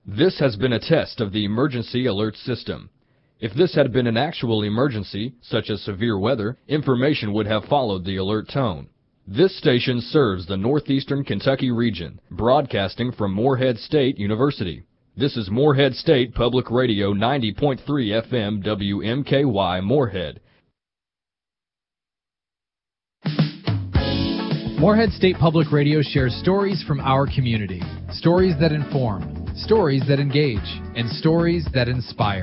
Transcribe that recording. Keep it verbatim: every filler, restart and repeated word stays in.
This has been a test of the emergency alert system. If this had been an actual emergency, such as severe weather, information would have followed the alert tone. This station serves the northeastern Kentucky region, broadcasting from Morehead State University. This is Morehead State Public Radio ninety point three F M W M K Y Morehead. Morehead State Public Radio shares stories from our community. Stories that inform, stories that engage, and stories that inspire.